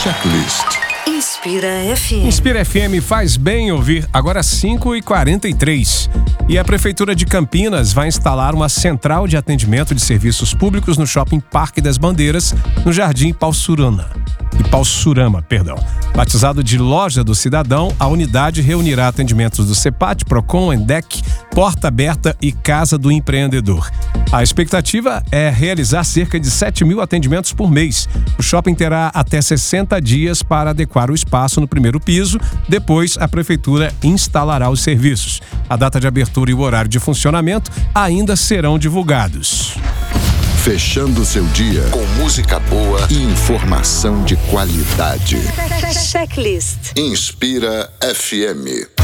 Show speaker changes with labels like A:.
A: Checklist.
B: Inspira FM.
C: Inspira FM faz bem ouvir. Agora 5h43. E a Prefeitura de Campinas vai instalar uma central de atendimento de serviços públicos no Shopping Parque das Bandeiras, no Jardim Paussurama. Batizado de Loja do Cidadão, a unidade reunirá atendimentos do CEPAT, Procon, ENDEC, Porta Aberta e Casa do Empreendedor. A expectativa é realizar cerca de 7.000 atendimentos por mês. O shopping terá até 60 dias para adequar o espaço no primeiro piso. Depois, a Prefeitura instalará os serviços. A data de abertura e o horário de funcionamento ainda serão divulgados.
A: Fechando seu dia com música boa e informação de qualidade.
B: Checklist.
A: Inspira FM.